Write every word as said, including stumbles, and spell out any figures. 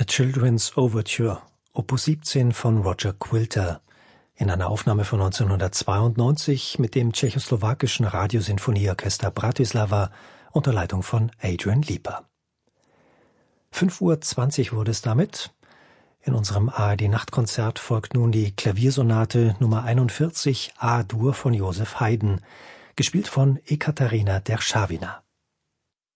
A Children's Overture, Opus siebzehn von Roger Quilter, in einer Aufnahme von neunzehnhundertzweiundneunzig mit dem tschechoslowakischen Radiosinfonieorchester Bratislava unter Leitung von Adrian Lieper. fünf Uhr zwanzig wurde es damit. In unserem A R D-Nachtkonzert folgt nun die Klaviersonate Nummer einundvierzig A-Dur von Joseph Haydn, gespielt von Ekaterina Derschawina.